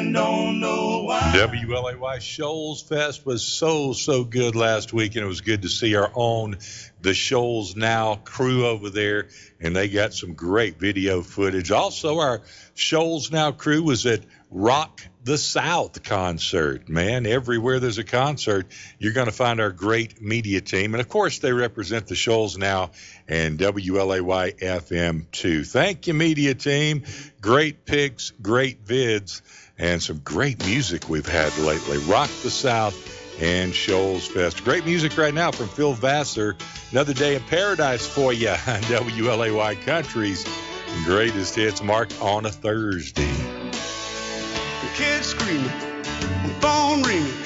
don't know why. WLAY Shoals Fest was so good last week, and it was good to see our own The Shoals Now crew over there, and they got some great video footage. Also, our Shoals Now crew was at Rock the South concert. Man, everywhere there's a concert, you're going to find our great media team. And, of course, they represent the Shoals Now and WLAY FM, too. Thank you, media team. Great pics, great vids, and some great music we've had lately. Rock the South and Shoals Fest. Great music right now from Phil Vassar. Another day in paradise for you on WLAY Country's greatest hits, marked on a Thursday. Kids screaming, phone ringing,